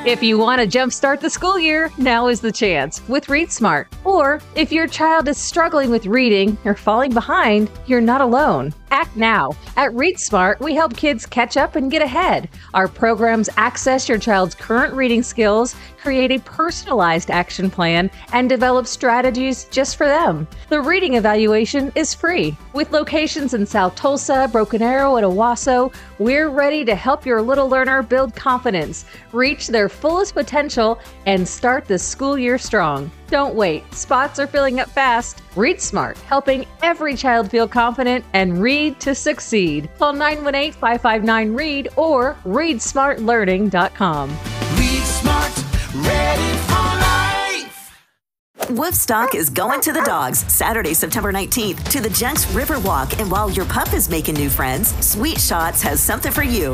If you want to jumpstart the school year, now is the chance with Read Smart. Or if your child is struggling with reading or falling behind, you're not alone. Act now. At Read Smart, we help kids catch up and get ahead. Our programs access your child's current reading skills, create a personalized action plan, and develop strategies just for them. The reading evaluation is free. With locations in South Tulsa, Broken Arrow, and Owasso, we're ready to help your little learner build confidence, reach their fullest potential, and start the school year strong. Don't wait. Spots are filling up fast. Read Smart, helping every child feel confident and read to succeed. Call 918-559-READ or readsmartlearning.com. Read Smart, ready for life. Woodstock is going to the dogs Saturday, September 19th to the Jenks River Walk. And while your pup is making new friends, Sweet Shots has something for you.